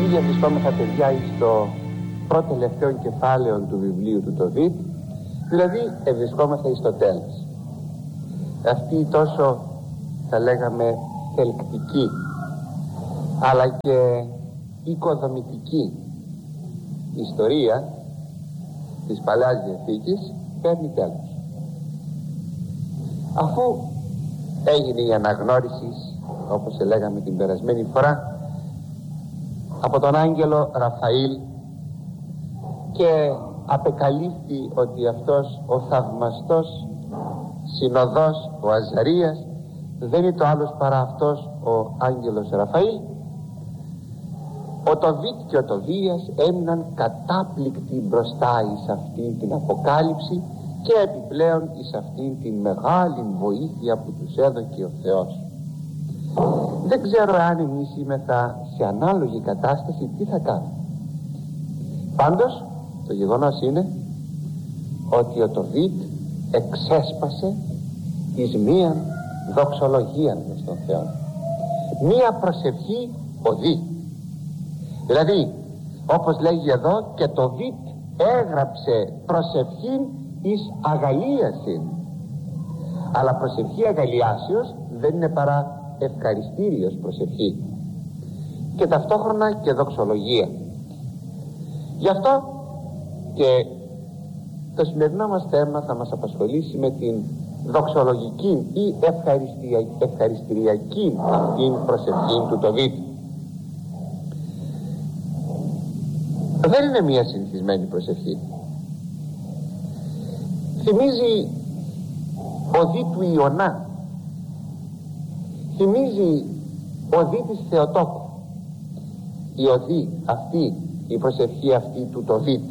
ίδια βρισκόμεθα, παιδιά, στο πρώτο τελευταίο κεφάλαιο του βιβλίου του Τοβίτ, δηλαδή βρισκόμεθα στο τέλος. Αυτή η τόσο, θα λέγαμε, θελκτική αλλά και οικοδομητική ιστορία της Παλαιάς Διαθήκης παίρνει τέλος. Αφού έγινε η αναγνώριση, όπως λέγαμε την περασμένη φορά, από τον άγγελο Ραφαήλ, και απεκαλύφθη ότι αυτός ο θαυμαστός συνοδός, ο Αζαρίας, δεν είναι το άλλος παρά αυτός ο άγγελος Ραφαήλ, ο Τοβίτ και ο Τοβίας έμειναν κατάπληκτοι μπροστά εις αυτήν την αποκάλυψη και επιπλέον εις αυτήν την μεγάλη βοήθεια που τους έδωκε ο Θεός. Δεν ξέρω αν εμείς είμεθα σε ανάλογη κατάσταση τι θα κάνουμε. Πάντως το γεγονός είναι ότι ο Τοβίτ εξέσπασε εις μίαν δοξολογία προς τον Θεό, μία προσευχή οδή. Δηλαδή, όπως λέγει εδώ, και το Βίτ έγραψε προσευχήν εις αγαλίασιν. Αλλά προσευχή αγαλιάσεως δεν είναι παρά ευχαριστήριος προσευχή και ταυτόχρονα και δοξολογία. Γι' αυτό και το σημερινό μας θέμα θα μας απασχολήσει με την δοξολογική ή ευχαριστηριακή αυτήν προσευχή του Τοβίτ. Δεν είναι μια συνηθισμένη προσευχή. Θυμίζει οδή του Ιωνά, θυμίζει οδή της Θεοτόκου, η οδή αυτή, η προσευχή αυτή του Τοβίτ.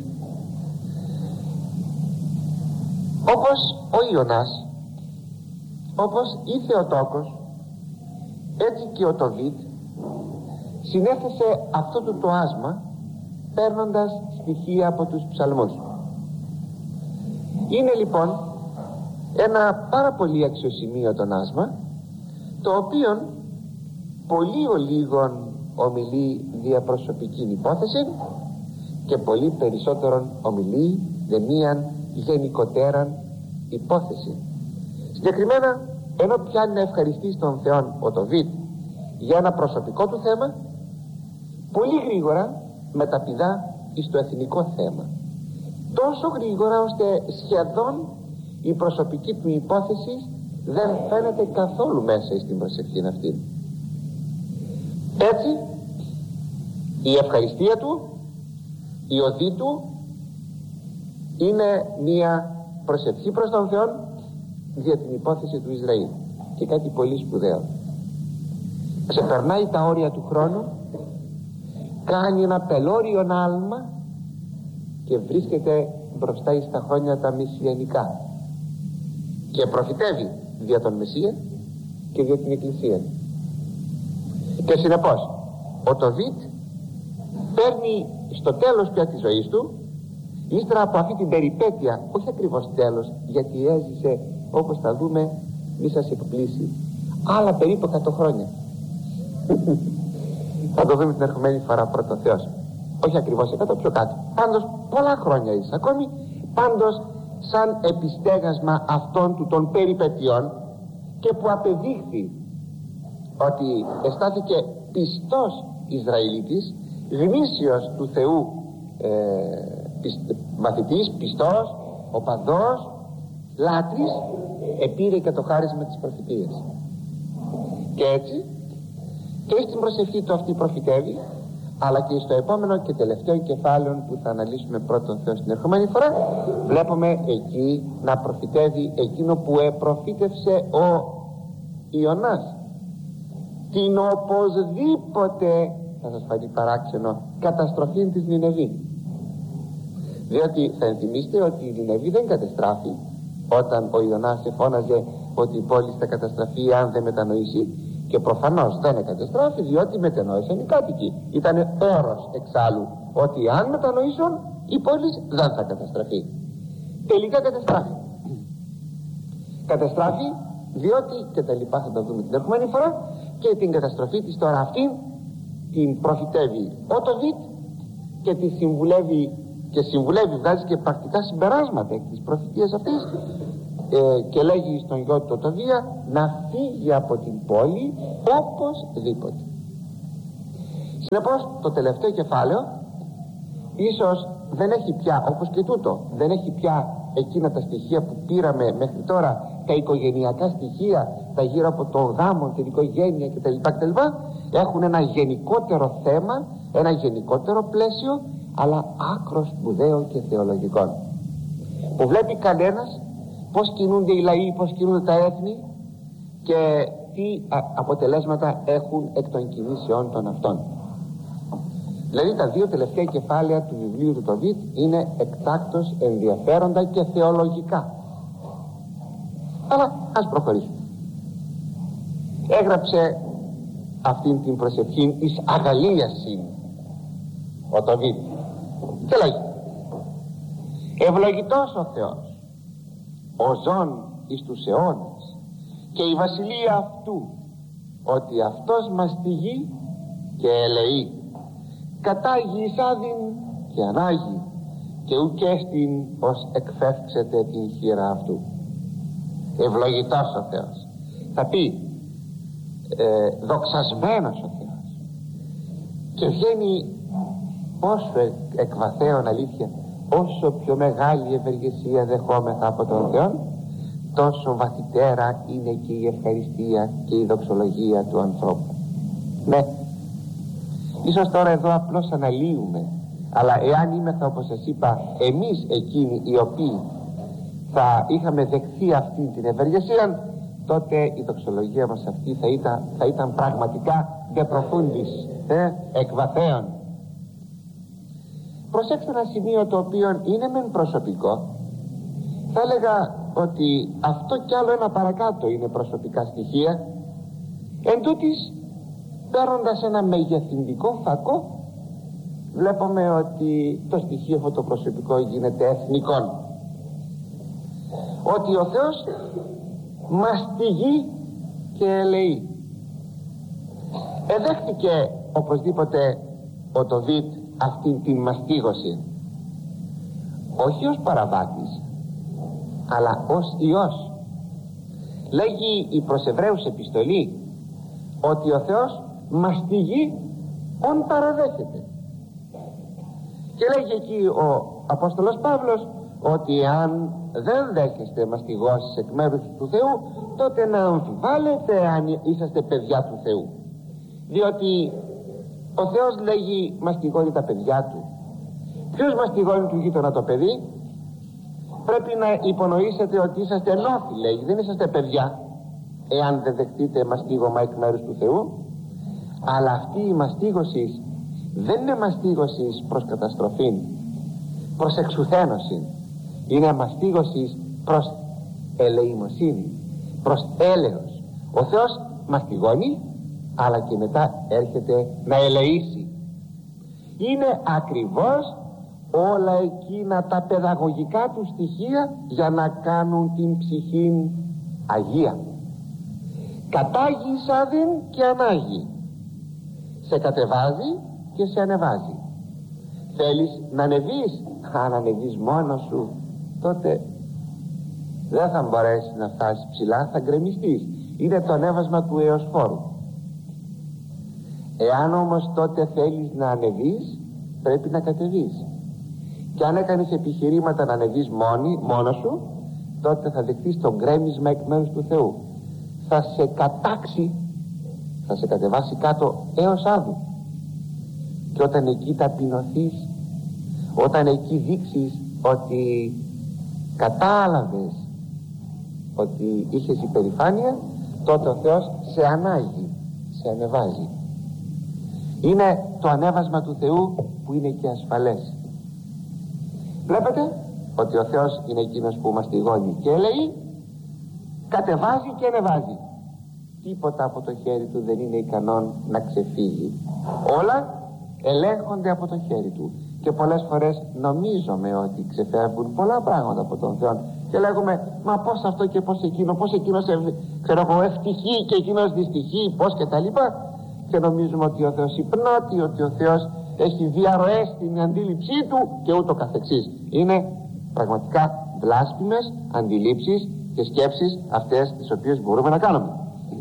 Όπως ο Ιωνάς, όπως η Θεοτόκος, έτσι και ο Τοβίτ συνέθεσε αυτό το άσμα παίρνοντας στοιχεία από τους ψαλμούς. Είναι λοιπόν ένα πάρα πολύ αξιοσημείωτο άσμα, το οποίο πολύ ολίγων ομιλεί διαπροσωπική υπόθεση και πολύ περισσότερον ομιλεί δε μίαν γενικότεραν υπόθεση. Συγκεκριμένα, ενώ πιάνει να ευχαριστήσει τον Θεό ο Τοβίτ για ένα προσωπικό του θέμα, πολύ γρήγορα μεταπηδά στο εθνικό θέμα, τόσο γρήγορα ώστε σχεδόν η προσωπική του υπόθεση δεν φαίνεται καθόλου μέσα στην προσευχή αυτή. Έτσι η ευχαριστία του, η οδή του είναι μία προσευχή προς τον Θεό για την υπόθεση του Ισραήλ, και κάτι πολύ σπουδαίο. Ξεπερνάει τα όρια του χρόνου, κάνει ένα πελώριο άλμα και βρίσκεται μπροστά στα χρόνια τα μεσιανικά και προφητεύει δια τον Μεσσία και δια την Εκκλησία. Και συνεπώς ο Τοβίτ παίρνει στο τέλος πια της ζωής του, ύστερα από αυτή την περιπέτεια, όχι ακριβώς τέλος, γιατί έζησε, όπως θα δούμε, μη σας εκπλήσει, άλλα περίπου 100 χρόνια. Θα το δούμε την ερχομένη φορά, πρώτο Θεός. Όχι ακριβώς 100, πιο κάτω. Πάντως πολλά χρόνια εις ακόμη. Πάντως σαν επιστέγασμα αυτών του των περιπετειών, και που απεδείχθη ότι αισθάθηκε πιστός Ισραηλίτης, γνήσιος του Θεού, μαθητής, πιστός, οπαδός, λάτρης, επήρε και το χάρισμα της προφητείας. Και έτσι και στην προσευχή του αυτή προφητεύει, αλλά και στο επόμενο και τελευταίο κεφάλαιο που θα αναλύσουμε πρώτον Θεό στην ερχομένη φορά, βλέπουμε εκεί να προφητεύει εκείνο που προφήτευσε ο Ιωνάς, την οπωσδήποτε, θα σας φανεί παράξενο, καταστροφή της Νινεβή. Διότι θα ενθυμίστε ότι η Νινεβή δεν κατεστράφει όταν ο Ιωνάς εφώναζε ότι η πόλη θα καταστραφεί αν δεν μετανοήσει, και προφανώς δεν κατεστράφει, διότι μετανόησαν οι κάτοικοι. Ήταν όρος εξάλλου ότι αν μετανοήσουν η πόλη δεν θα καταστραφεί. Τελικά κατεστράφει. διότι, και τα λοιπά θα τα δούμε την ερχομένη φορά, και την καταστροφή της τώρα αυτή την προφητεύει ο Τοβίτ και τη συμβουλεύει, βγάζει και πρακτικά συμπεράσματα εκ της προφητείας αυτής, και λέγει στον γιο του Τοβία να φύγει από την πόλη οπωσδήποτε. Συνεπώς το τελευταίο κεφάλαιο ίσως δεν έχει πια, όπως και τούτο, δεν έχει πια εκείνα τα στοιχεία που πήραμε μέχρι τώρα, τα οικογενειακά στοιχεία, τα γύρω από το γάμο, την οικογένεια κτλ. Έχουν ένα γενικότερο θέμα, ένα γενικότερο πλαίσιο, αλλά άκρος σπουδαίο και θεολογικό, που βλέπει κανένας πως κινούνται οι λαοί, πως κινούνται τα έθνη και τι αποτελέσματα έχουν εκ των κινήσεών των αυτών. Δηλαδή τα δύο τελευταία κεφάλαια του βιβλίου του Τοβίτ είναι εκτάκτως ενδιαφέροντα και θεολογικά. Αλλά ας προχωρήσουμε. Έγραψε αυτήν την προσευχήν εις αγαλίασιν ο Τοβίτ και λέγει: ευλογητός ο Θεός, ο ζών εις τους αιώνας, και η βασιλεία αυτού, ότι αυτός μαστιγεί και ελεεί, κατάγει εις άδειν και ανάγει, και ουκέστην ως εκφεύξετε την χείρα αυτού. Ευλογητός ο Θεός, θα πει δοξασμένος ο Θεός, και βγαίνει πόσο εκβαθέων αλήθεια. Όσο πιο μεγάλη ευεργεσία δεχόμεθα από τον Θεό, τόσο βαθυτέρα είναι και η ευχαριστία και η δοξολογία του ανθρώπου. Ναι, ίσως τώρα εδώ απλώς αναλύουμε, αλλά εάνήμεθα, όπως σας είπα, εμείς εκείνοι οι οποίοι θα είχαμε δεχθεί αυτή την ευεργεσία, τότε η δοξολογία μας αυτή θα ήταν πραγματικά de profundis, εκβαθέων. Προσέξτε ένα σημείο το οποίο είναι μεν προσωπικό. Θα έλεγα ότι αυτό κι άλλο ένα παρακάτω είναι προσωπικά στοιχεία. Εν τούτοις, παίρνοντας ένα μεγεθυντικό φακό, βλέπουμε ότι το στοιχείο αυτό το προσωπικό γίνεται εθνικό. Ότι ο Θεός μαστιγεί και ελεεί. Εδέχτηκε οπωσδήποτε ο Τοβίτ αυτήν την μαστίγωση, όχι ως παραβάτης, αλλά ως Υιός. Λέγει η προς Εβραίους επιστολή ότι ο Θεός μαστιγεί ον παραδέχεται, και λέγει εκεί ο Απόστολος Παύλος ότι αν δεν δέχεστε μαστιγώσεις εκ μέρους του Θεού, τότε να αμφιβάλλετε αν είσαστε παιδιά του Θεού, διότι ο Θεός, λέγει, μαστιγώνει τα παιδιά του. Ποιος μαστιγώνει του γείτονα το παιδί? Πρέπει να υπονοήσετε ότι είσαστε ενώθοι, λέγει, δεν είσαστε παιδιά, εάν δεν δεχτείτε μαστίγωμα εκ μέρους του Θεού. Αλλά αυτή η μαστίγωση δεν είναι μαστίγωση προς καταστροφή, προς εξουθένωση. Είναι μαστίγωση προς ελεημοσύνη, προς έλεος. Ο Θεός μαστιγώνει, αλλά και μετά έρχεται να ελεήσει. Είναι ακριβώς όλα εκείνα τα παιδαγωγικά του στοιχεία για να κάνουν την ψυχή αγία. Κατάγει εισάδειν και ανάγει. Σε κατεβάζει και σε ανεβάζει. Θέλεις να ανεβείς? Αν ανεβείς μόνος σου, τότε δεν θα μπορέσεις να φτάσεις ψηλά, θα γκρεμιστείς. Είναι το ανέβασμα του εωσφόρου. Εάν όμως τότε θέλεις να ανεβείς, πρέπει να κατεβείς. Και αν έκανες επιχειρήματα να ανεβείς μόνος σου, τότε θα δεχθείς το γκρέμισμα εκ μέρους του Θεού. Θα σε κατάξει, θα σε κατεβάσει κάτω έως άδου. Και όταν εκεί ταπεινωθείς, όταν εκεί δείξεις ότι κατάλαβες ότι είχες υπερηφάνεια, τότε ο Θεός σε ανάγει, σε ανεβάζει. Είναι το ανέβασμα του Θεού που είναι και ασφαλές. Βλέπετε ότι ο Θεός είναι εκείνος που μαστιγώνει και λέει, κατεβάζει και ανεβάζει. Τίποτα από το χέρι του δεν είναι ικανόν να ξεφύγει. Όλα ελέγχονται από το χέρι του. Και πολλές φορές νομίζουμε ότι ξεφεύγουν πολλά πράγματα από τον Θεό και λέγουμε, μα πως αυτό και πως εκείνο, πως εκείνος ξέρω εγώ ευτυχεί και εκείνος δυστυχεί, πως και τα λοιπά. και νομίζουμε ότι ο Θεός υπνώτη, ότι ο Θεός έχει διαρροές στην αντίληψή του και ούτω καθεξής. Είναι πραγματικά βλάσφημες αντιλήψεις και σκέψεις αυτές τις οποίες μπορούμε να κάνουμε.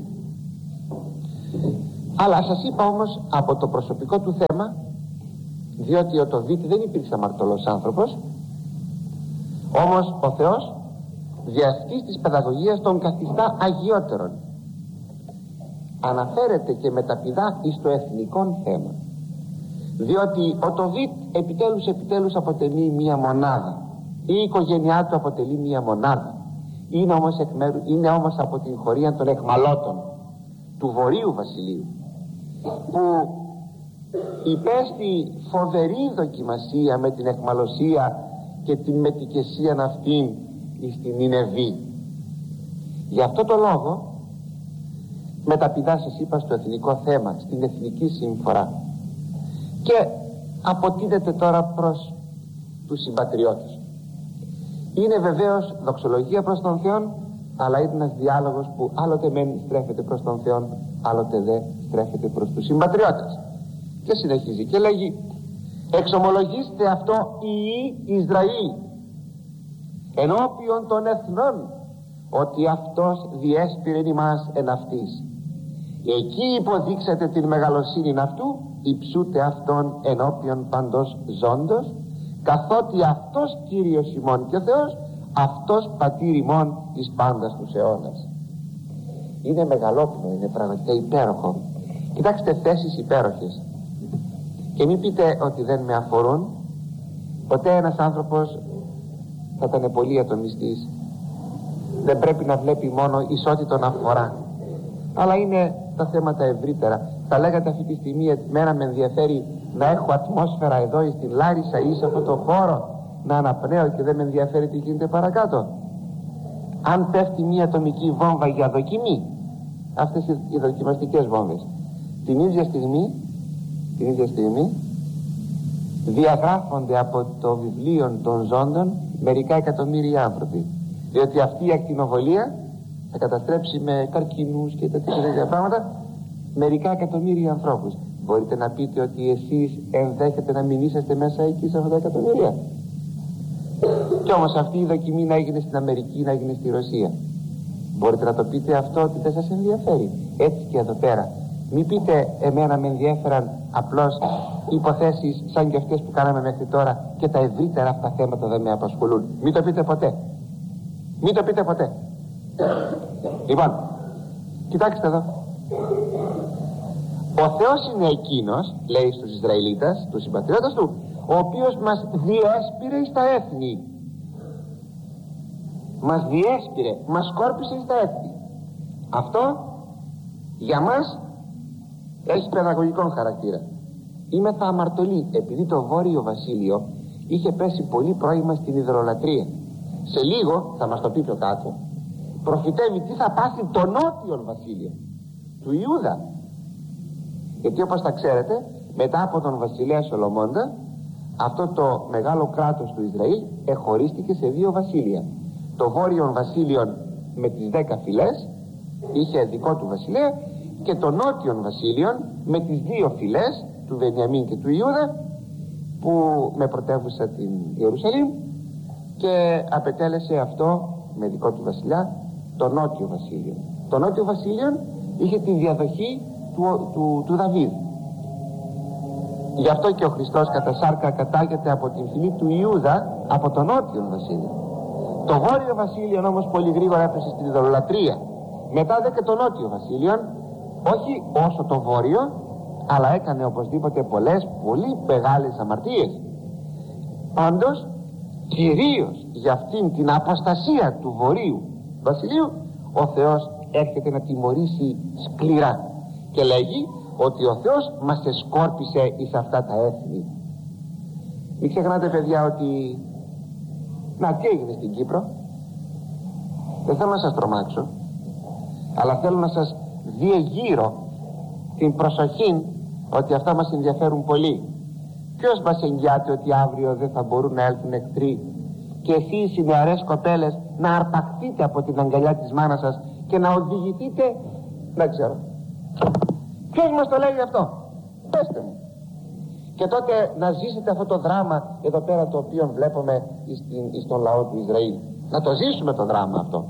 Αλλά σας είπα όμως από το προσωπικό του θέμα, διότι ο Τοβίτη δεν υπήρξε αμαρτωλός άνθρωπος, όμως ο Θεός δια αυτής της παιδαγωγίας τον καθιστά αγιότερον. Αναφέρεται και μεταπηδά εις το εθνικό θέμα, διότι ο Τοβίτ επιτέλους αποτελεί μία μονάδα, η οικογένειά του αποτελεί μία μονάδα. Είναι όμως από την χωρία των εχμαλώτων του Βορείου Βασιλείου, που υπέστη φοβερή δοκιμασία με την εχμαλωσία και την μετικεσία αυτήν στην Νινεβή. Γι' αυτό το λόγο μεταπηδά, σας είπα, στο εθνικό θέμα, στην εθνική σύμφορα, και αποτείνεται τώρα προς τους συμπατριώτες. Είναι βεβαίως δοξολογία προς τον Θεό, αλλά είναι ένας διάλογος που άλλοτε μεν στρέφεται προς τον Θεό, άλλοτε δε στρέφεται προς τους συμπατριώτες. Και συνεχίζει και λέγει: εξομολογήστε αυτό οι Ισραήλ ενώπιον των εθνών, ότι αυτός διέσπηρεν ημάς εν αυτής. Εκεί υποδείξατε την μεγαλοσύνη αυτού, υψούτε αυτόν ενώπιον παντός ζώντος, καθότι αυτός Κύριος ημών και Θεός, αυτός πατήρ ημών εις πάντας τους αιώνας. Είναι μεγαλόπνο, είναι πραγματικά υπέροχο. Κοιτάξτε, θέσεις υπέροχες, και μην πείτε ότι δεν με αφορούν. Ποτέ ένας άνθρωπος θα ήταν πολύ ατομιστής. Δεν πρέπει να βλέπει μόνο ισότητον αφορά, αλλά είναι τα θέματα ευρύτερα. Θα λέγατε αυτή τη στιγμή, εμένα με ενδιαφέρει να έχω ατμόσφαιρα εδώ στην Λάρισα ή σε αυτό το χώρο, να αναπνέω, και δεν με ενδιαφέρει τι γίνεται παρακάτω. Αν πέφτει μια ατομική βόμβα για δοκιμή, αυτές οι δοκιμαστικές βόμβες, την ίδια στιγμή διαγράφονται από το βιβλίο των ζώντων μερικά εκατομμύρια άνθρωποι, διότι αυτή η ακτινοβολία θα καταστρέψει με καρκίνους και τέτοια πράγματα μερικά εκατομμύρια ανθρώπους. Μπορείτε να πείτε ότι εσείς ενδέχεται να μην είσαστε μέσα εκεί σε αυτά τα εκατομμύρια? Κι όμως αυτή η δοκιμή να έγινε στην Αμερική, να έγινε στη Ρωσία. Μπορείτε να το πείτε αυτό, ότι δεν σας ενδιαφέρει? Έτσι και εδώ πέρα. Μην πείτε εμένα με ενδιαφέραν απλώς υποθέσεις σαν και αυτές που κάναμε μέχρι τώρα, και τα ευρύτερα αυτά θέματα δεν με απασχολούν. Μην το πείτε ποτέ. Μην το πείτε ποτέ. Λοιπόν, κοιτάξτε εδώ. Ο Θεός είναι εκείνος, λέει στους Ισραηλίτας, τους συμπατριώτες του, ο οποίος μας διέσπηρε στα έθνη. Μας διέσπηρε, μας σκόρπισε στα έθνη. Αυτό για μας έχει παιδαγωγικό χαρακτήρα. Είμαι θα αμαρτωλή, επειδή το Βόρειο Βασίλειο είχε πέσει πολύ πρώιμα στην ιδωλολατρία. Σε λίγο, θα μας το πει πιο κάτω, προφητεύει τι θα πάθει το Νότιο Βασίλειο του Ιούδα. Γιατί όπως τα ξέρετε, μετά από τον βασιλέα Σολομώντα, αυτό το μεγάλο κράτος του Ισραήλ εχωρίστηκε σε δύο βασίλεια. Το Βόρειο Βασίλειο με τις 10 φυλές είχε δικό του βασιλέα, και το Νότιο Βασίλειο με τις 2 φυλές του Βενιαμίν και του Ιούδα, που με πρωτεύουσα την Ιερουσαλήμ, και απετέλεσε αυτό με δικό του βασιλιά το Νότιο Βασίλειο. Το Νότιο Βασίλειο είχε τη διαδοχή του Δαβίδ. Γι' αυτό και ο Χριστός κατά σάρκα κατάγεται από την φυλή του Ιούδα, από το Νότιο Βασίλειο. Το Βόρειο Βασίλειο όμως πολύ γρήγορα έπεσε στην ιδωλολατρία. Μετά δε και το Νότιο Βασίλειο, όχι όσο το Βόρειο, αλλά έκανε οπωσδήποτε πολλές πολύ μεγάλες αμαρτίες. Πάντως κυρίως για αυτήν την αποστασία του Βορείου Βασιλείου, ο Θεός έρχεται να τιμωρήσει σκληρά, και λέγει ότι ο Θεός μας εσκόρπισε εις αυτά τα έθνη. Μην ξεχνάτε, παιδιά, ότι τι έγινε στην Κύπρο. Δεν θέλω να σας τρομάξω, αλλά θέλω να σας διεγείρω την προσοχή ότι αυτά μας ενδιαφέρουν πολύ. Ποιος μας εγγυάται ότι αύριο δεν θα μπορούν να έλθουν εχθροί, και εσείς οι νεαρές κοπέλες να αρπαχτείτε από την αγκαλιά της μάνας σας και να οδηγηθείτε, δεν ξέρω. Ποιος μας το λέει αυτό? Πέστε μου. Και τότε να ζήσετε αυτό το δράμα εδώ πέρα το οποίο βλέπουμε στον λαό του Ισραήλ. Να το ζήσουμε το δράμα αυτό.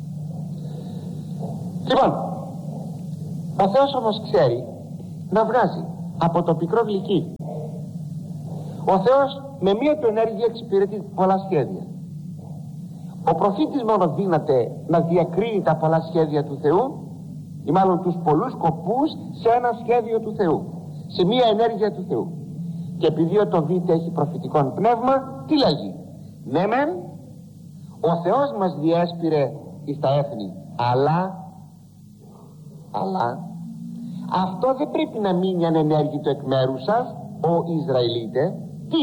Λοιπόν, ο Θεός όμως ξέρει να βγάζει από το πικρό γλυκί. Ο Θεός με μία του ενέργεια εξυπηρετεί πολλά σχέδια. Ο προφήτης μόνο δύναται να διακρίνει τα πολλά σχέδια του Θεού, ή μάλλον τους πολλούς σκοπούς σε ένα σχέδιο του Θεού, σε μία ενέργεια του Θεού. Και επειδή ο το δείτε έχει προφητικό πνεύμα, τι λέγει? Ναι μεν, ο Θεός μας διέσπηρε εις τα έθνη, αλλά αυτό δεν πρέπει να μείνει ανενέργητο εκ μέρους σας, ο Ισραηλίτε. Τι?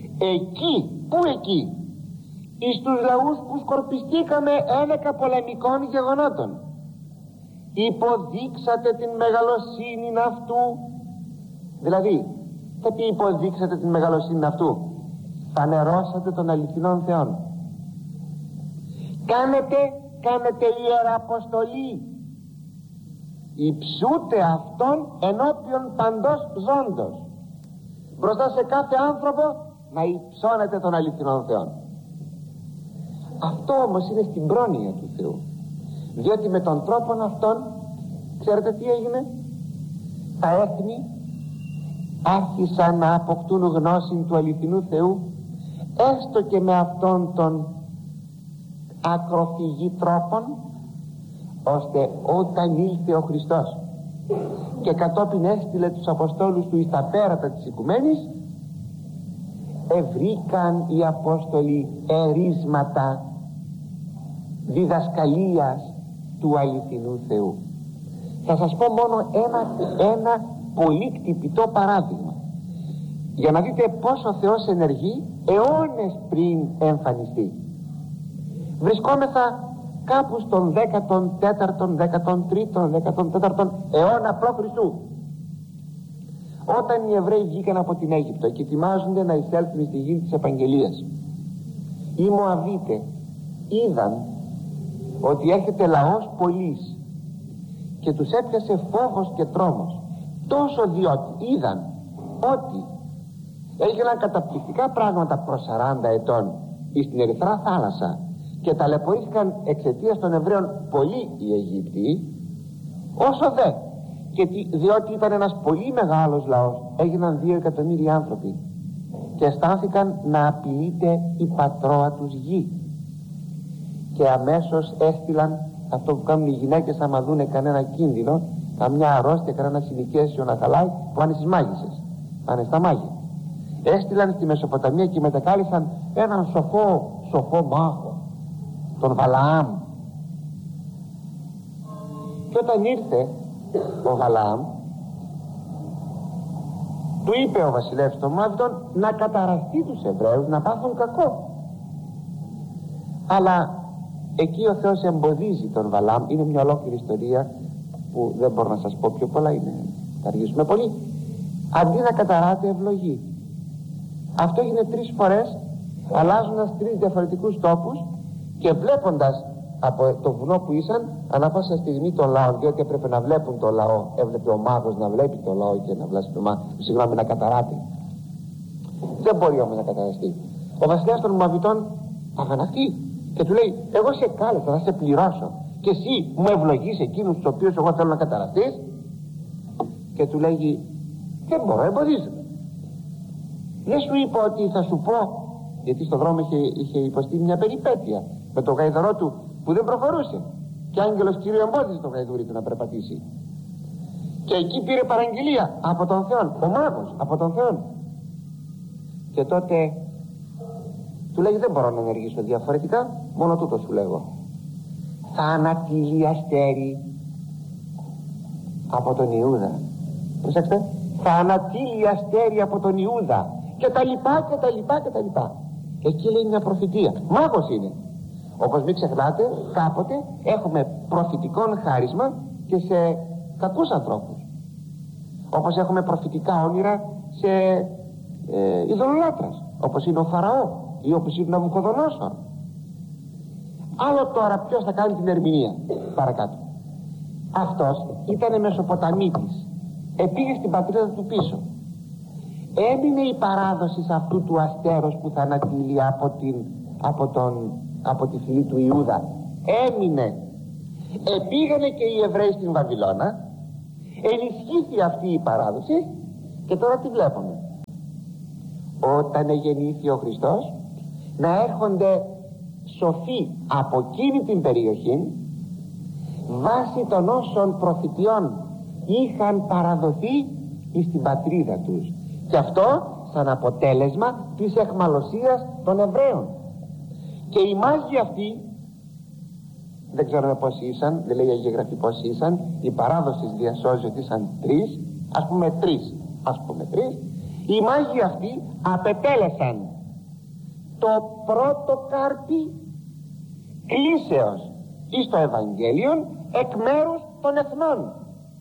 Εκεί εις τους λαούς που σκορπιστήκαμε ένεκα πολεμικών γεγονότων, υποδείξατε την μεγαλοσύνη αυτού. Δηλαδή, θα πει υποδείξατε την μεγαλοσύνη αυτού? Φανερώσατε τον αληθινόν Θεόν. Κάνετε ιεραποστολή. Υψούτε αυτόν ενώπιον παντός ζώντος. Μπροστά σε κάθε άνθρωπο να υψώνετε τον αληθινόν Θεόν. Αυτό όμως είναι στην πρόνοια του Θεού. Διότι με τον τρόπο αυτόν, ξέρετε τι έγινε? Τα έθνη άρχισαν να αποκτούν γνώση του αληθινού Θεού, έστω και με αυτόν τον ακροφυγή τρόπον, ώστε όταν ήλθε ο Χριστός και κατόπιν έστειλε τους Αποστόλους του εις τα πέρατα της οικουμένης, ευρήκαν οι Απόστολοι ερίσματα διδασκαλίας του αληθινού Θεού. Θα σας πω μόνο ένα πολύ κτυπητό παράδειγμα, για να δείτε πως ο Θεός ενεργεί αιώνες πριν εμφανιστεί. Βρισκόμεθα κάπου στον 14ο, 13ο, 14ο αιώνα π.Χ. Όταν οι Εβραίοι βγήκαν από την Αίγυπτο και ετοιμάζονται να εισέλθουν στη γη της Επαγγελίας, οι Μωαβίτες είδαν ότι έρχεται λαός πολλής και τους έπιασε φόβος και τρόμος, τόσο διότι είδαν ότι έγιναν καταπληκτικά πράγματα προς 40 ετών στην Ερυθρά θάλασσα και ταλαιπωρήθηκαν εξαιτίας των Εβραίων πολλοί οι Αιγύπτιοι, όσο δε και διότι ήταν ένας πολύ μεγάλος λαός, έγιναν 2 εκατομμύρια άνθρωποι και αισθάνθηκαν να απειλείται η πατρόα τους γη, και αμέσως έστειλαν αυτό που κάνουν οι γυναίκες άμα δούνε κανένα κίνδυνο, καμιά αρρώστια, κανένα συνοικέσιο να χαλάει, πάνε στις μάγισσες, πάνε στα μάγια. Έστειλαν στη Μεσοποταμία και μετακάλεσαν έναν σοφό μάγο, τον Βαλαάμ. Και όταν ήρθε ο Βαλαάμ, του είπε ο βασιλεύς των Μόαβιτων να καταραστεί τους Εβραίους, να πάθουν κακό. Αλλά εκεί ο Θεός εμποδίζει τον Βαλαάμ. Είναι μια ολόκληρη ιστορία που δεν μπορώ να σας πω πιο πολλά, θα αργήσουμε πολύ. Αντί να καταράτε, ευλογεί. Αυτό έγινε 3 φορές, αλλάζοντας 3 διαφορετικούς τόπους και βλέποντας από το βουνό που ήσαν ανά πάσα στιγμή τον λαό, διότι έπρεπε να βλέπουν τον λαό. Έβλεπε ο μάγος να βλέπει τον λαό και να βλασφημά, συγγνώμη, να καταράτε. Δεν μπορεί όμως να καταραστεί. Ο βασιλιάς των Μωαβιτών αγανακτεί και του λέει: εγώ σε κάλεσα να σε πληρώσω και εσύ μου ευλογείς εκείνους τους οποίους εγώ θέλω να καταραστείς? Και του λέγει: δεν μπορώ, εμποδίζομαι. Δεν σου είπα ότι θα σου πω? Γιατί στον δρόμο είχε υποστεί μια περιπέτεια με το γαϊδαρό του που δεν προχωρούσε και άγγελος Κυρίου εμπόδιζε το γαϊδούρι του να περπατήσει, και εκεί πήρε παραγγελία από τον Θεό, ο μάγος από τον Θεό. Και τότε του λέγει: δεν μπορώ να ενεργήσω διαφορετικά, μόνο τούτο σου λέγω, θα ανατείλει αστέρι από τον Ιούδα. Προσέξτε, θα ανατείλει αστέρι από τον Ιούδα, και τα λοιπά και τα λοιπά και τα λοιπά. Εκεί λέει μια προφητεία, μάγος είναι. Όπως μην ξεχνάτε, κάποτε έχουμε προφητικό χάρισμα και σε κακούς ανθρώπους, όπως έχουμε προφητικά όνειρα σε ειδωλολάτρας, όπως είναι ο Φαραώ ή όπως είναι ο Ναβουχοδονόσορ. Άλλο τώρα ποιος θα κάνει την ερμηνεία παρακάτω. Αυτός ήταν Μεσοποταμίτης, επήγε στην πατρίδα του πίσω. Έμεινε η παράδοση αυτού του αστέρος που θα ανατείλει από τη φυλή του Ιούδα. Έμεινε. Επήγανε και οι Εβραίοι στην Βαβυλώνα, ενισχύθη αυτή η παράδοση και τώρα τι βλέπουμε? Όταν γεννήθη ο Χριστός, να έρχονται σοφοί από εκείνη την περιοχή βάσει των όσων προφητιών είχαν παραδοθεί στην πατρίδα τους, και αυτό σαν αποτέλεσμα της εχμαλωσίας των Εβραίων. Και οι μάγοι αυτοί, δεν ξέρουμε πόσοι ήσαν, δεν λέει η Αγία Γραφή πόσοι ήσαν, η παράδοση διασώζει ότι ήσαν τρεις, ας πούμε τρεις, οι μάγοι αυτοί απετέλεσαν το πρώτο κάρπι κλίσεως εις το Ευαγγέλιον εκ μέρους των εθνών.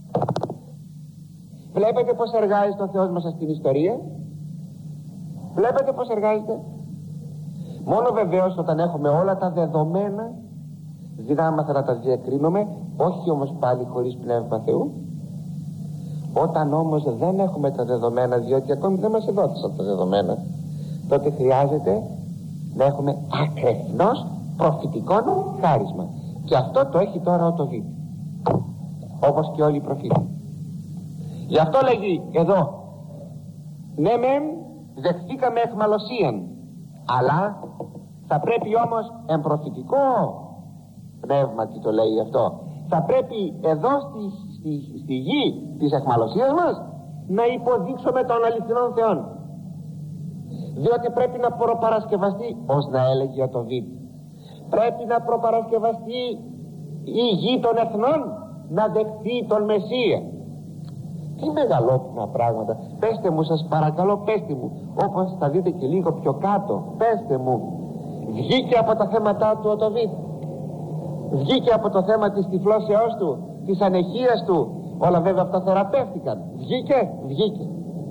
Βλέπετε πως εργάζεται ο Θεός μας στην ιστορία? Βλέπετε πως εργάζεται? Μόνο βεβαίως όταν έχουμε όλα τα δεδομένα δυνάμαστε να τα διακρίνουμε, όχι όμως πάλι χωρίς Πνεύμα Θεού. Όταν όμως δεν έχουμε τα δεδομένα, διότι ακόμη δεν μας εδόθησαν τα δεδομένα, τότε χρειάζεται να έχουμε ακρεφνώς προφητικό χάρισμα, και αυτό το έχει τώρα ο Τοβίτ, όπως και όλοι οι προφήτες. Γι' αυτό λέγει εδώ, ναι μεν δεχθήκαμε εχμαλωσίαν, αλλά θα πρέπει όμως εμπροφητικό πνεύμα, τι το λέει αυτό, θα πρέπει εδώ στη γη της εχμαλωσίας μας να υποδείξουμε τον αληθινόν Θεόν, διότι πρέπει να προπαρασκευαστεί, ως να έλεγε ο Τοβίτ, πρέπει να προπαρασκευαστεί η γη των εθνών να δεχθεί τον Μεσσία. Τι μεγαλόπνοα πράγματα. Πέστε μου, σας παρακαλώ, πέστε μου, όπως θα δείτε και λίγο πιο κάτω, πέστε μου, βγήκε από τα θέματα του ο Τοβίτ, βγήκε από το θέμα της τυφλώσεώς του, της ανεχίας του, όλα βέβαια αυτά θεραπεύτηκαν. Βγήκε.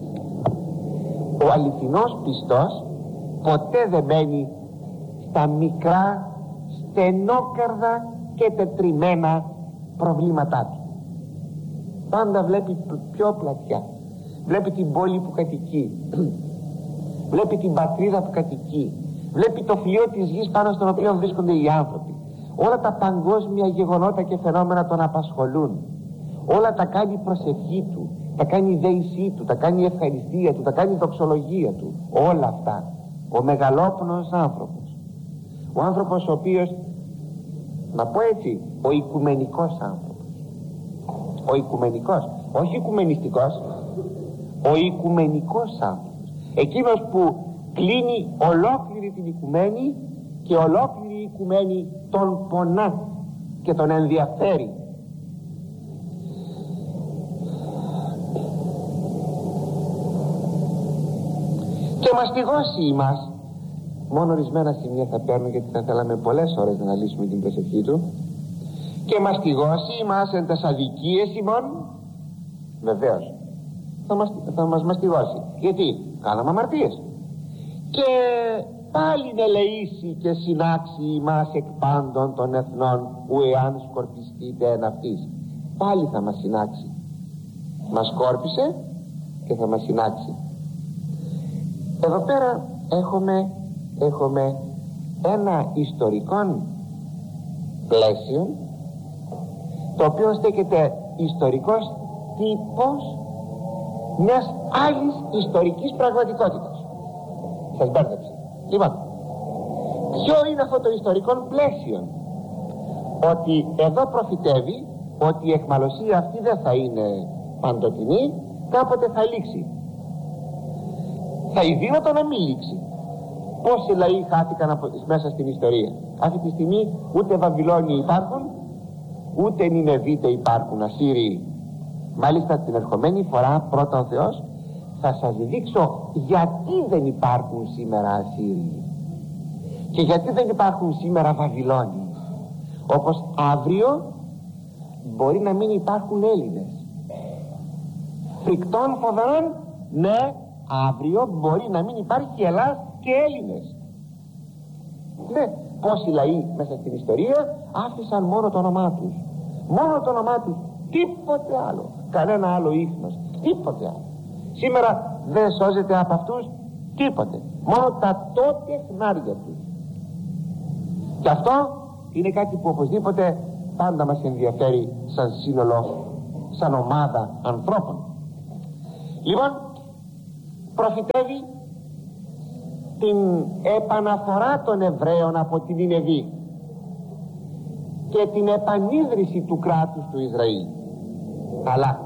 Ο αληθινός πιστός ποτέ δεν μένει στα μικρά, στενόκαρδα και τετριμμένα προβλήματά του. Πάντα βλέπει πιο πλατιά, βλέπει την πόλη που κατοικεί, βλέπει την πατρίδα που κατοικεί, βλέπει το φλοιό της γης πάνω στον οποίο βρίσκονται οι άνθρωποι. Όλα τα παγκόσμια γεγονότα και φαινόμενα τον απασχολούν, όλα τα κάνει προσευχή του, τα κάνει δέησή του, τα κάνει ευχαριστία του, τα κάνει δοξολογία του, όλα αυτά. Ο μεγαλόπνοος άνθρωπος, ο άνθρωπος ο οποίος, να πω έτσι, ο οικουμενικός άνθρωπος, ο οικουμενικός, όχι οικουμενιστικός, ο οικουμενικός άνθρωπος, εκείνος που κλείνει ολόκληρη την οικουμένη και ολόκληρη η οικουμένη τον πονά και τον ενδιαφέρει. Και μαστιγώσει μας, μόνο ορισμένα σημεία θα παίρνω, γιατί θα θέλαμε πολλές ώρες να αναλύσουμε την προσευχή του. Και μαστιγώσει μας εν τας αδικίες ημών, βεβαίως θα μας μαστιγώσει, γιατί κάναμε αμαρτίες, και πάλι ελεήσει και συνάξει μας εκ πάντων των εθνών, που εάν σκορπιστείτε εν αυτής. Πάλι θα μας συνάξει. Μας σκόρπισε και θα μας συνάξει. Εδώ πέρα έχουμε ένα ιστορικό πλαίσιο, το οποίο στέκεται ιστορικός τύπος μιας άλλης ιστορικής πραγματικότητας. Σας μπέρδεψε. Λοιπόν, ποιο είναι αυτό το ιστορικό πλαίσιο? Ότι εδώ προφητεύει ότι η εχμαλωσία αυτή δεν θα είναι παντοτινή, κάποτε θα λήξει. Θα ειδύνατο να μην λήξει. Πόσοι λαοί χάθηκαν μέσα στην ιστορία? Αυτή τη στιγμή ούτε Βαβυλώνιοι υπάρχουν, ούτε Νινεβίτε υπάρχουν, Ασσύριοι. Μάλιστα την ερχομένη φορά, πρώτα ο Θεός θα σας δείξω γιατί δεν υπάρχουν σήμερα Ασσύριοι και γιατί δεν υπάρχουν σήμερα Βαβυλώνιοι. Όπως αύριο μπορεί να μην υπάρχουν Έλληνες. Φρικτών φοβερών, ναι, αύριο μπορεί να μην υπάρχει Ελλάς και Έλληνες. Ναι, πόσοι λαοί μέσα στην ιστορία άφησαν μόνο το όνομά τους, τίποτε άλλο, κανένα άλλο ίχνος, τίποτε άλλο. Σήμερα δεν σώζεται από αυτούς τίποτε, μόνο τα τότε χνάρια τους. Και αυτό είναι κάτι που οπωσδήποτε πάντα μας ενδιαφέρει σαν σύνολο, σαν ομάδα ανθρώπων. Λοιπόν, προφητεύει την επαναφορά των Εβραίων από την Νινεβή και την επανίδρυση του κράτους του Ισραήλ. Αλλά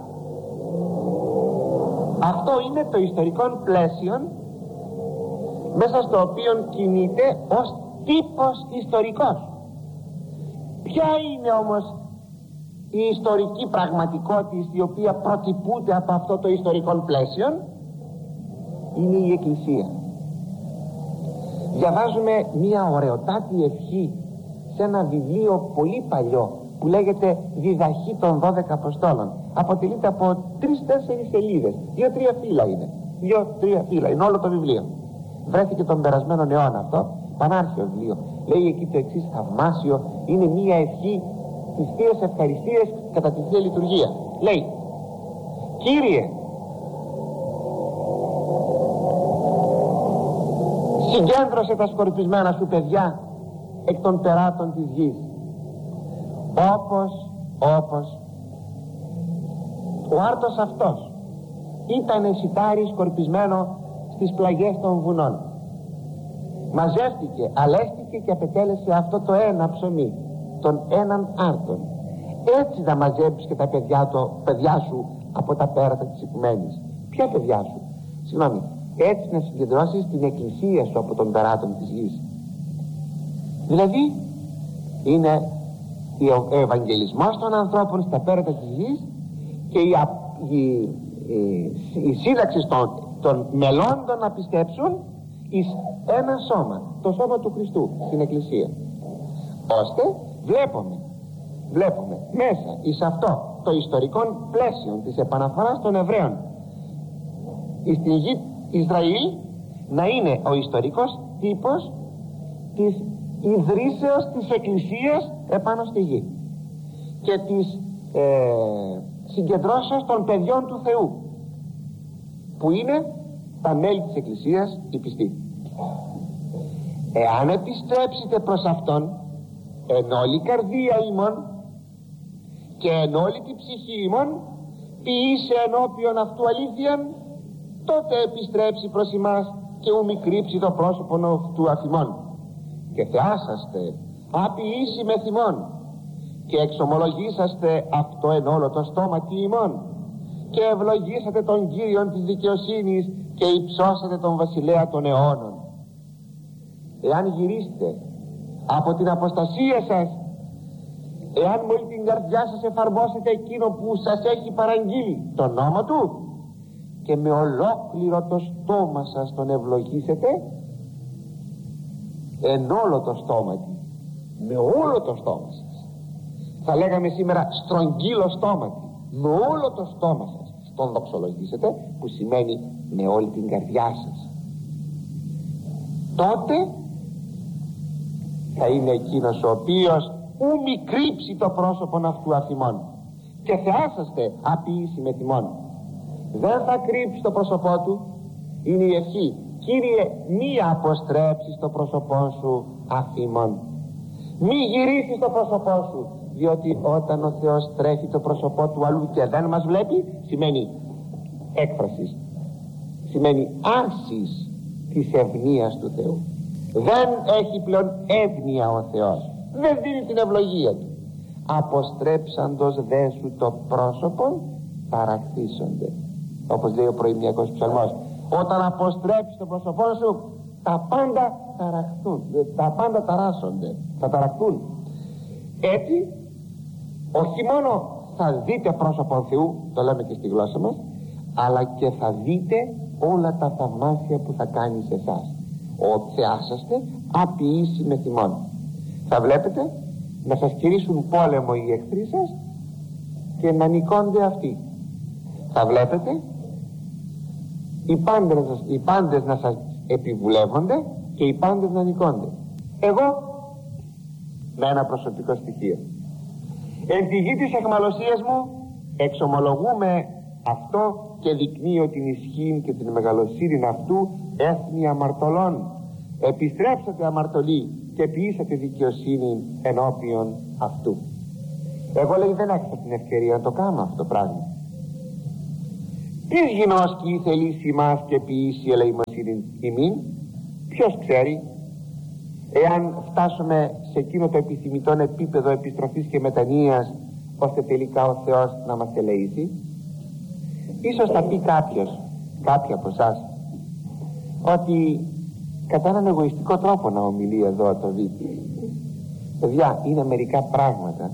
αυτό είναι το ιστορικό πλαίσιο μέσα στο οποίο κινείται ως τύπος ιστορικός. Ποια είναι όμως η ιστορική πραγματικότητα η οποία προτυπούται από αυτό το ιστορικό πλαίσιο? Είναι η Εκκλησία. Διαβάζουμε μια ωραιοτάτη ευχή σε ένα βιβλίο πολύ παλιό που λέγεται Διδαχή των 12 Αποστόλων. Αποτελείται από 3-4 σελίδες, 2-3 φύλλα είναι, 2-3 φύλλα είναι όλο το βιβλίο. Βρέθηκε τον περασμένο αιώνα αυτό, πανάρχαιο βιβλίο. Λέει εκεί το εξής θαυμάσιο, είναι μια ευχή της Θείας Ευχαριστίας κατά τη Θεία Λειτουργία. Λέει: Κύριε, συγκέντρωσε τα σκορπισμένα σου παιδιά εκ των περάτων της γης, όπως ο άρτος αυτός ήταν σιτάρι σκορπισμένο στις πλαγιές των βουνών. Μαζεύτηκε, αλέστηκε και απετέλεσε αυτό το ένα ψωμί, τον έναν άρτον. Έτσι να μαζέψεις και τα παιδιά σου από τα πέρατα της οικουμένης. Ποια παιδιά σου? Συγγνώμη, έτσι να συγκεντρώσεις την εκκλησία σου από των περάτων της γης. Δηλαδή είναι ο ευαγγελισμός των ανθρώπων στα πέρατα της γης και η σύνταξη των μελών να πιστέψουν εις ένα σώμα, το σώμα του Χριστού, στην εκκλησία, ώστε βλέπουμε μέσα εις αυτό το ιστορικό πλαίσιο της επαναφοράς των Εβραίων στην γη Ισραήλ να είναι ο ιστορικός τύπος της ιδρύσεως της εκκλησίας επάνω στη γη και της συγκεντρώσεως των παιδιών του Θεού, που είναι τα μέλη της εκκλησίας, οι πιστοί. Εάν επιστρέψετε προς Αυτόν εν όλη η καρδία ημών και εν όλη τη ψυχή ημών, ποιήσε ενώπιον αυτού αλήθειαν, τότε επιστρέψει προς ημάς και ου μη κρύψει το πρόσωπο του αφημών, και θεάσαστε αποιήσει με θυμών και εξομολογήσαστε αυτό εν όλο το στόματι ημών και ευλογήσατε τον Κύριον της δικαιοσύνης και υψώσατε τον βασιλέα των αιώνων. Εάν γυρίσετε από την αποστασία σας, εάν με όλη την καρδιά σας εφαρμόσετε εκείνο που σας έχει παραγγείλει, τον νόμο του, και με ολόκληρο το στόμα σας τον ευλογήσετε, εν όλο το στόμα του, με όλο το στόμα σας, θα λέγαμε σήμερα στρογγύλο στόμα του, με όλο το στόμα σας τον δοξολογήσετε, που σημαίνει με όλη την καρδιά σας, τότε θα είναι εκείνος ο οποίος ου μη κρύψει το πρόσωπον αυτού αφημών και θεάσαστε αποιήσει με θυμών. Δεν θα κρύψει το πρόσωπό του. Είναι η ευχή: Κύριε, μη αποστρέψεις το πρόσωπό σου αφημών, μη γυρίσεις το πρόσωπό σου, διότι όταν ο Θεός τρέφει το πρόσωπό του αλλού και δεν μας βλέπει, σημαίνει έκφραση, σημαίνει άρσης της ευνοίας του Θεού. Δεν έχει πλέον εύνοια ο Θεός, δεν δίνει την ευλογία του. Αποστρέψαντος δε σου το πρόσωπο, ταραχθήσονται, όπως λέει ο προημιακός ψαλμός. Όταν αποστρέψεις το πρόσωπό σου, τα πάντα ταραχθούν, τα πάντα ταράσσονται, θα ταραχθούν. Έτσι, όχι μόνο θα δείτε πρόσωπο Θεού, το λέμε και στη γλώσσα μας, αλλά και θα δείτε όλα τα θαυμάσια που θα κάνει σε εσάς. Ο θεάσαστε αποιήσει με θυμών. Θα βλέπετε να σας κηρύσουν πόλεμο οι εχθροί σας και να νικώνται αυτοί. Θα βλέπετε οι πάντες να σας επιβουλεύονται και οι πάντες να νικώνται. Εγώ με ένα προσωπικό στοιχείο, εν τη γη της αιχμαλωσίας μου εξομολογούμε Αυτό και δεικνύει την ισχύ και την μεγαλοσύνη αυτού έθνη αμαρτωλών. Επιστρέψατε αμαρτωλοί και ποιήσατε δικαιοσύνη ενώπιον αυτού. Εγώ, λέει, δεν έχασα την ευκαιρία να το κάνω αυτό το πράγμα. Τις γινώσκει θελήσει μας και ποιήσει ελεημοσύνη ημίν. Ποιος ξέρει, εάν φτάσουμε σε εκείνο το επιθυμητό επίπεδο επιστροφής και μετανοίας, ώστε τελικά ο Θεός να μας ελεήσει. Ίσως θα πει κάποια από εσάς, ότι κατά έναν εγωιστικό τρόπο να ομιλεί εδώ το Βίτη. Παιδιά, είναι μερικά πράγματα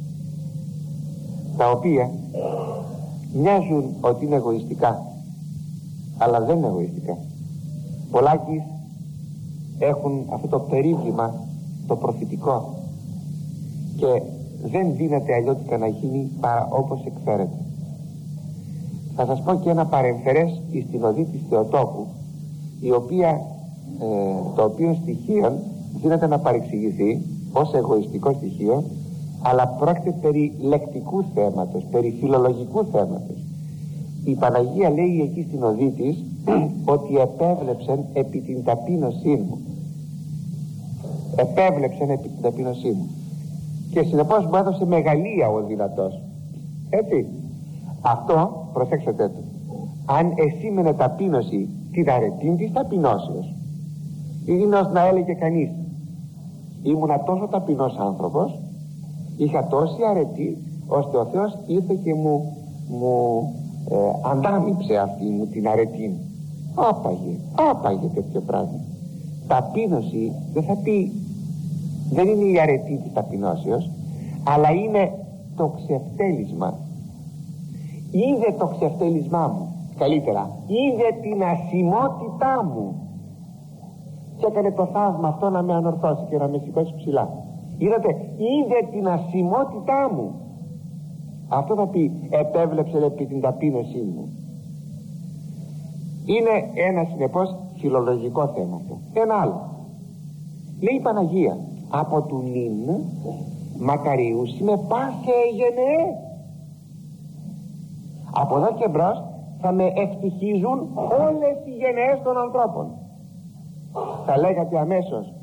τα οποία μοιάζουν ότι είναι εγωιστικά, αλλά δεν είναι εγωιστικά. Πολλάκις έχουν αυτό το περίβλημα το προφητικό και δεν δύναται αλλιώτικα να γίνει παρά όπως εκφέρεται. Θα σας πω και ένα παρεμφερές στην οδή της Θεοτόκου, η οποία το οποίο στοιχείο δύναται να παρεξηγηθεί ως εγωιστικό στοιχείο, αλλά πρόκειται περί λεκτικού θέματος, περί φιλολογικού θέματος. Η Παναγία λέει εκεί στην οδή της ότι επέβλεψεν επί την ταπείνωσή μου. Επέβλεψεν επί την ταπείνωσή μου. Και συνεπώς μου έδωσε μεγαλεία ο δυνατός. Έτσι. Αυτό, προσέξτε το, αν εσήμενε ταπείνωση την αρετήν της ταπεινώσεως, είναι ως να έλεγε κανείς, ήμουνα τόσο ταπεινός άνθρωπος, είχα τόση αρετή, ώστε ο Θεός ήρθε και μου αντάμυψε αυτή μου την αρετή. Άπαγε τέτοιο πράγμα. Ταπείνωση δεν θα πει, δεν είναι η αρετή της ταπεινώσεως, αλλά είναι το ξεφτέλισμα. Είδε το ξεφτέλισμά μου, καλύτερα, είδε την ασημότητά μου και έκανε το θαύμα αυτό να με ανορθώσει και να με σηκώσει ψηλά. Είδατε, είδε την ασημότητά μου. Αυτό θα πει επέβλεψε επί την ταπείνωσή μου. Είναι ένα συνεπώς φιλολογικό θέμα αυτό. Ένα άλλο, λέει η Παναγία, από του νυν μακαριούσι με πάσε γενναίε. Από εδώ και μπρος θα με ευτυχίζουν όλες οι γενναίες των ανθρώπων. Θα λέγατε αμέσως,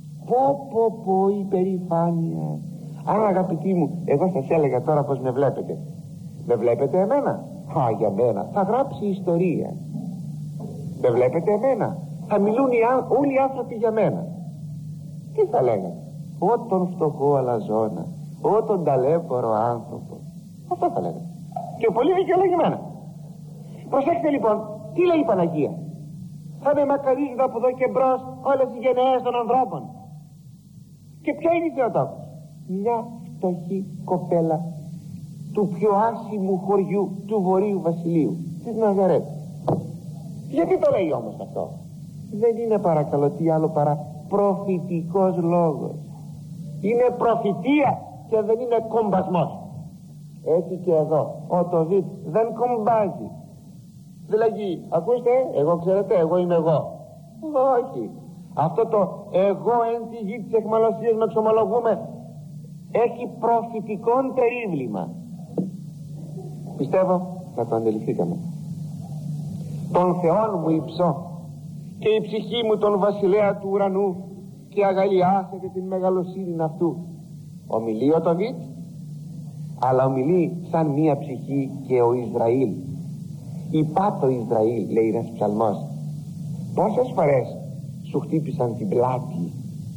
πω η περηφάνεια. Αν, αγαπητοί μου, εγώ σας έλεγα τώρα πως με βλέπετε, με βλέπετε εμένα? Για μένα θα γράψει ιστορία. Με βλέπετε εμένα? Θα μιλούν όλοι οι άνθρωποι για μένα. Τι θα λέγατε? Τον φτωχό αλαζόνα, τον ταλέπορο άνθρωπο. Αυτό θα λέγατε. Και πολύ δικαιολογημένα. Προσέξτε λοιπόν, τι λέει η Παναγία? Θα με μακαρίζουν από εδώ και μπρος όλες οι γενναίες των ανθρώπων. Και ποια είναι η Θεοτόκος? Μια φτωχή κοπέλα του πιο άσημου χωριού του Βορείου Βασιλείου, της Ναζαρέτ. Γιατί το λέει όμως αυτό? Δεν είναι, παρακαλώ, τι άλλο παρά προφητικός λόγος. Είναι προφητεία και δεν είναι κομπασμός. Έτσι και εδώ ο Τοβίτ δεν κομπάζει. Δηλαδή, ακούστε, εγώ ξέρετε, εγώ είμαι εγώ. Όχι. Αυτό το εγώ εν τη γη της εχμαλωσίας με εξομολογούμε έχει προφητικόν περίβλημα. Πιστεύω να το αντιληφθήκαμε. Τον Θεόν μου υψώ και η ψυχή μου τον βασιλέα του ουρανού και αγαλιάσετε την μεγαλοσύνη αυτού. Ομιλεί ο Τοβίτ, αλλά ομιλεί σαν μία ψυχή και ο Ισραήλ. Υπά το Ισραήλ, λέει ένας ψαλμός. Πόσες φορές σου χτύπησαν την πλάτη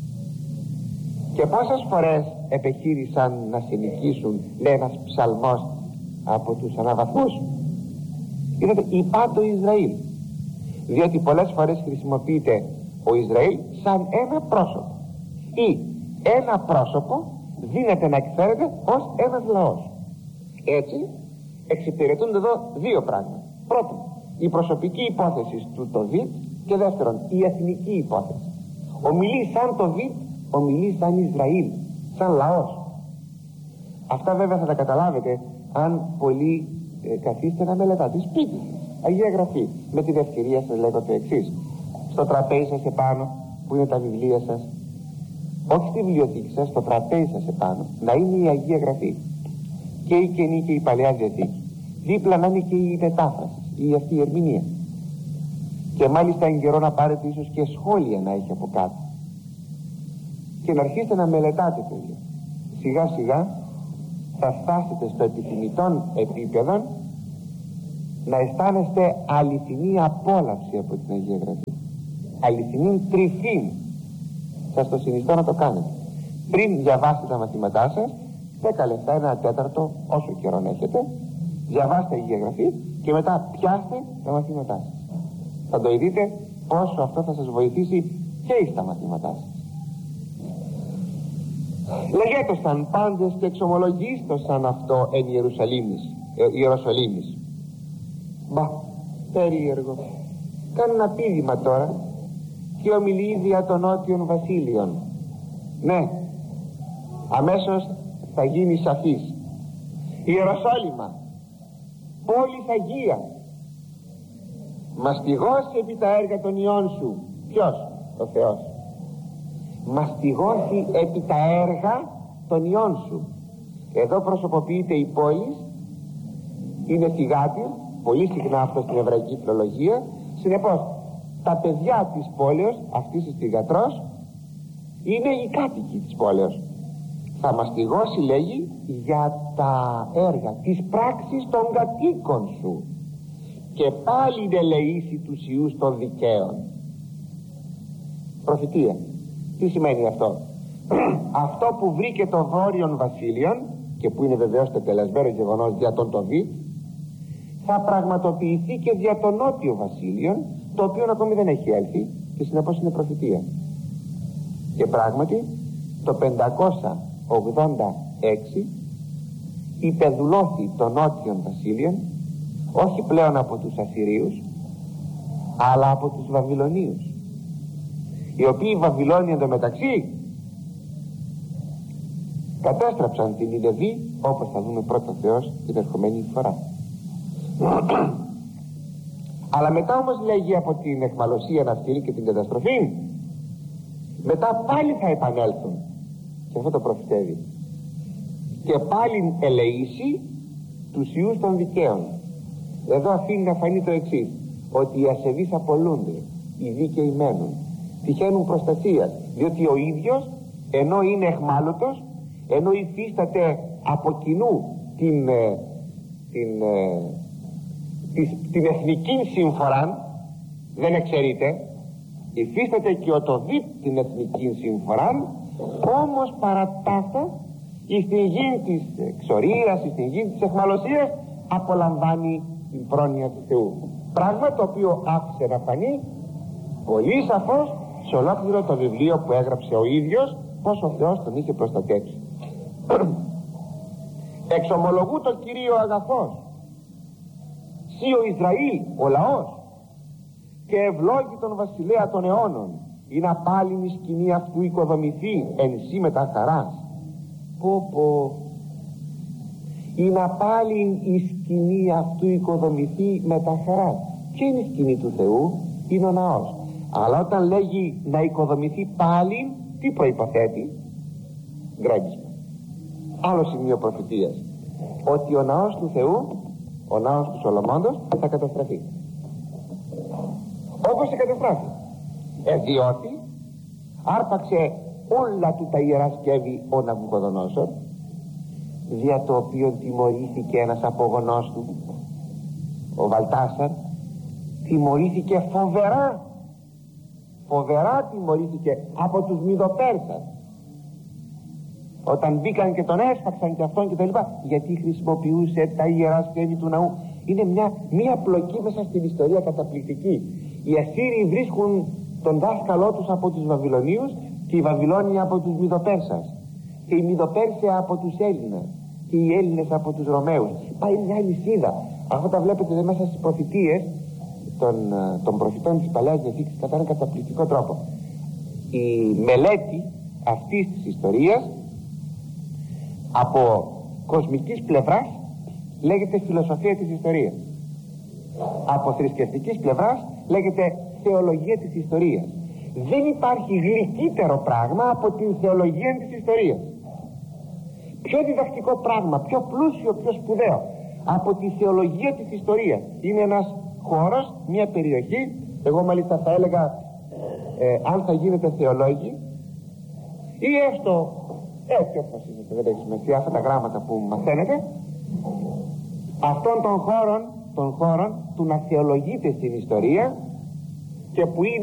και πόσες φορές επεχείρησαν να σε νικήσουν, λέει ένας ψαλμός από τους αναβαθμούς. Είδατε, υπά το Ισραήλ, διότι πολλές φορές χρησιμοποιείται ο Ισραήλ σαν ένα πρόσωπο, ή ένα πρόσωπο δύναται να εκφέρεται ως ένας λαός. Έτσι εξυπηρετούνται εδώ δύο πράγματα. Πρώτον, η προσωπική υπόθεση του Τοβίτ, και δεύτερον, η εθνική υπόθεση. Ομιλεί σαν Τοβίτ, ομιλεί σαν Ισραήλ, σαν λαός. Αυτά βέβαια θα τα καταλάβετε αν πολύ καθίστε να μελετάτε σπίτι, Αγία Γραφή. Με την ευκαιρία σας λέγω το εξής: στο τραπέζι σας επάνω που είναι τα βιβλία σας, όχι στη βιβλιοθήκη σας, στο τραπέζι σας επάνω να είναι η Αγία Γραφή, και η Καινή και η Παλαιά Διαθήκη, δίπλα να είναι και η μετάφραση, η αυτή η ερμηνεία, και μάλιστα εν καιρό να πάρετε ίσως και σχόλια να έχει από κάτω, και να αρχίσετε να μελετάτε, παιδιά. Σιγά σιγά θα φτάσετε στο επιθυμητόν επίπεδο να αισθάνεστε αληθινή απόλαυση από την Αγία Γραφή, αληθινή τρυφή. Σας το συνιστώ να το κάνετε. Πριν διαβάσετε τα μαθήματά σας, 10 λεπτά, 1 τέταρτο, όσο καιρό έχετε, διαβάστε Αγία Γραφή και μετά πιάστε τα μαθήματά σας. Θα το δείτε πόσο αυτό θα σας βοηθήσει και στα μαθήματά σας. Λεγέτωσαν πάντες και εξομολογίστωσαν αυτό εν Ιεροσολύμης. Μπα, περίεργο. Κάνει ένα πείδημα τώρα και ομιλεί δια των νότιων βασίλειων. Ναι, αμέσως θα γίνει σαφής. Ιεροσόλυμα, πόλης Αγία, μαστιγώσει επί τα έργα των ιών σου. Ποιος? Ο Θεός. Μαστιγώσει επί τα έργα των ιών σου. Εδώ προσωποποιείται η πόλη, είναι θυγάτη, πολύ συχνά αυτό στην εβραϊκή φιλολογία. Συνεπώς τα παιδιά της πόλεως, αυτής της θυγατρός, είναι οι κάτοικοι της πόλεως. Θα μαστιγώσει, λέγει, για τα έργα, τις πράξεις των κατοίκων σου, και πάλι ελεήσει τους ιούς των δικαίων. Προφητεία. Τι σημαίνει αυτό? Αυτό που βρήκε το βόρειον βασίλειον, και που είναι βεβαίως το τελεσμένο γεγονός δια τον Τοβίτ, θα πραγματοποιηθεί και δια το νότιο βασίλειον, το οποίο ακόμη δεν έχει έλθει, και συνεπώς είναι προφητεία. Και πράγματι το 586 υπεδουλώθη το νότιον βασίλειον, όχι πλέον από τους Ασσυρίους, αλλά από τους Βαβυλωνίους, οι οποίοι Βαβυλώνοι εντωμεταξύ κατέστραψαν την Νινεβή, όπως θα δούμε πρώτα Θεός την ερχομένη φορά. Αλλά μετά όμως, λέγει, από την εχμαλωσία αυτή και την καταστροφή, μετά πάλι θα επανέλθουν, και αυτό το προφητεύει, και πάλι ελεήσει τους ιούς των δικαίων. Εδώ αφήνει να φανεί το εξής, ότι οι ασεβείς απολούνται, οι δίκαιοι μένουν, τυχαίνουν προστασία, διότι ο ίδιος, ενώ είναι εχμάλωτος, ενώ υφίσταται από κοινού την εθνική συμφορά, δεν εξαιρείται, υφίσταται και ο Τοβίτ την εθνική συμφορά, όμως παρατάφτα στην γη της εξορίας, στην γη της εχμαλωσίας, απολαμβάνει την πρόνοια του Θεού. Πράγμα το οποίο άφησε να φανεί πολύ σαφώς σε ολόκληρο το βιβλίο που έγραψε ο ίδιος, πως ο Θεός τον είχε προστατεύσει. Εξομολογού το Κυρίο αγαθός, σύ ο Ισραήλ ο λαός, και ευλόγη τον βασιλέα των αιώνων, ή να πάλιν η σκηνή αυτού οικοδομηθεί εν σύ μετα χαράς. Πω, ή να πάλιν η σκηνή αυτού οικοδομηθεί μετα χαράς. Ποια είναι η σκηνή του Θεού? Είναι ο ναός. Αλλά όταν λέγει να οικοδομηθεί πάλιν, τι προϋποθέτει? Γκράγισμα. Άλλο σημείο προφητείας, ότι ο ναός του Θεού, ο ναός του Σολομώντος, θα καταστραφεί. Όπως θα καταστράφει, διότι άρπαξε όλα του τα ιερά σκεύη ο Ναβουχοδονόσορ, δια το οποίο τιμωρήθηκε ένας απογονός του, ο Βαλτάσαρ. Τιμωρήθηκε φοβερά τιμωρήθηκε από τους Μηδοπέρσας, όταν μπήκαν και τον έσφαξαν και αυτόν και τα λοιπά, γιατί χρησιμοποιούσε τα ιερά σκεύη του ναού. Είναι μια πλοκή μέσα στην ιστορία καταπληκτική. Οι Ασσύριοι βρίσκουν τον δάσκαλό τους από τους Βαβυλωνίους, και οι Βαβυλώνιοι από τους Μηδοπέρσας, και οι Μηδοπέρσια από τους Έλληνες, και οι Έλληνες από τους Ρωμαίους. Πάει μια αλυσίδα. Αυτά τα βλέπετε μέσα στις προφητείες των προφητών της Παλαιάς Διαθήκης κατά έναν καταπληκτικό τρόπο. Η μελέτη αυτής της ιστορίας από κοσμικής πλευράς λέγεται φιλοσοφία της ιστορίας, από θρησκευτικής πλευράς λέγεται θεολογία της ιστορίας. Δεν υπάρχει γλυκύτερο πράγμα από την θεολογία της ιστορίας. Πιο διδακτικό πράγμα, πιο πλούσιο, πιο σπουδαίο από τη θεολογία της ιστορίας. Είναι ένας χώρος, μια περιοχή, εγώ μάλιστα θα έλεγα, αν θα γίνετε θεολόγοι ή έστω έτσι όπως είστε, δεν έχει σημασία, αυτά τα γράμματα που μαθαίνετε, αυτών των χώρων του να θεολογείτε στην ιστορία και που είναι